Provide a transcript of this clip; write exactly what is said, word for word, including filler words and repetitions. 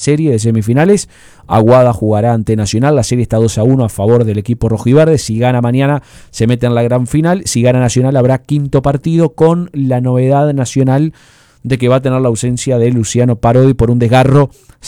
serie de semifinales. Aguada jugará ante Nacional, la serie está dos a uno a favor del equipo rojiverde. Si gana mañana se mete en la gran final, si gana Nacional habrá quinto partido, con la novedad Nacional de que va a tener la ausencia de Luciano Parodi por un desgarro